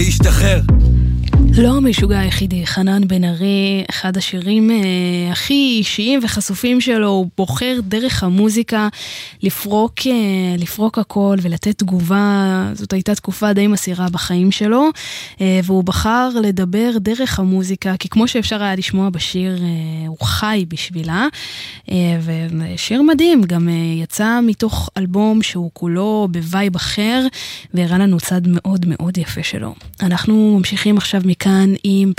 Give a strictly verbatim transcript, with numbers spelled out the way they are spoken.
להשתחרר. לא המשוגע היחידי, חנן בן ארי, אחד השירים אה, הכי אישיים וחשופים שלו, הוא בוחר דרך המוזיקה לפרוק, אה, לפרוק הכל ולתת תגובה. זאת הייתה תקופה די מסירה בחיים שלו, אה, והוא בחר לדבר דרך המוזיקה, כי כמו שאפשר היה לשמוע בשיר, אה, הוא חי בשבילה, אה, ושיר מדהים, גם אה, יצא מתוך אלבום שהוא כולו בווייב אחר, והראה לנו צד מאוד מאוד יפה שלו. אנחנו ממשיכים עכשיו מכאן עם